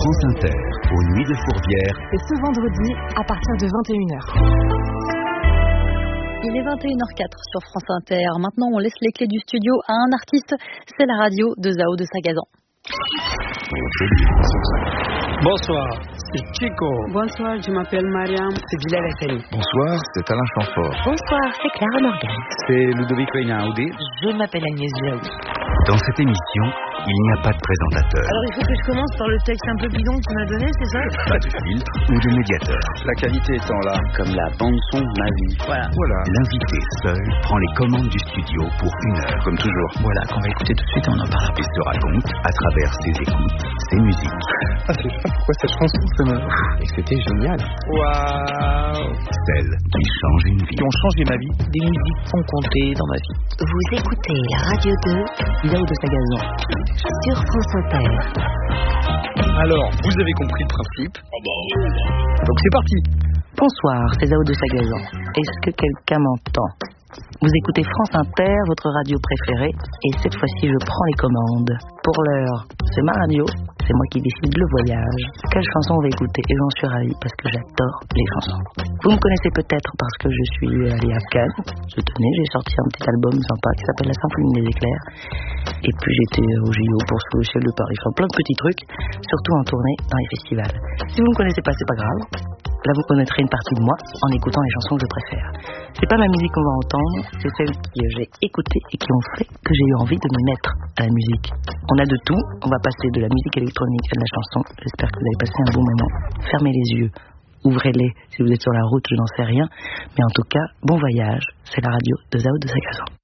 France Inter, aux Nuits de Fourvière. Et ce vendredi, à partir de 21h. Il est 21h04 sur France Inter. Maintenant, on laisse les clés du studio à un artiste. C'est la radio de Zao de Sagazan. Bonsoir, c'est Chico. Bonsoir, je m'appelle Mariam. C'est Bilal Hassani. Bonsoir, c'est Alain Chamfort. Bonsoir, c'est Clara Morgan. C'est Ludovic Reinaoudé. Je m'appelle Agnès Jaoui. Dans cette émission, il n'y a pas de présentateur. Alors il faut que je commence par le texte un peu bidon que tu m'as donné, c'est ça? Pas de filtre ou de médiateur. La qualité étant là, comme la bande-son de ma vie. Voilà. L'invité seul prend les commandes du studio pour 1 heure. Comme toujours. Voilà, qu'on va écouter tout de suite et on en parlera. Et se raconte à travers ses écoutes, ses musiques. Ah, c'est ça, pourquoi cette chanson, ça me... Et c'était génial. Waouh. Celle qui change une vie. Qui ont changé ma vie. Des musiques sont comptées dans ma vie. Vous écoutez la radio de Zao de Sagazan sur France Inter. Alors, vous avez compris le principe. Donc c'est parti. Bonsoir, c'est Zao de Sagazan. Est-ce que quelqu'un m'entend? Vous écoutez France Inter, votre radio préférée, et cette fois-ci je prends les commandes. Pour l'heure, c'est ma radio, c'est moi qui décide le voyage. Quelle chanson on va écouter? Et j'en suis ravie parce que j'adore les chansons. Vous me connaissez peut-être parce que je suis allée à Cannes. J'ai sorti un petit album sympa qui s'appelle La Symphonie des éclairs. Et puis j'étais au JO pour Sous le ciel de Paris. Enfin plein de petits trucs, surtout en tournée dans les festivals. Si vous me connaissez pas, c'est pas grave. Là, vous connaîtrez une partie de moi en écoutant les chansons que je préfère. C'est pas ma musique qu'on va entendre, c'est celles que j'ai écoutées et qui ont fait que j'ai eu envie de me mettre à la musique. On a de tout, on va passer de la musique électronique à de la chanson. J'espère que vous avez passé un bon moment. Fermez les yeux, ouvrez-les si vous êtes sur la route, je n'en sais rien. Mais en tout cas, bon voyage, c'est la radio de Zao de Sagazan.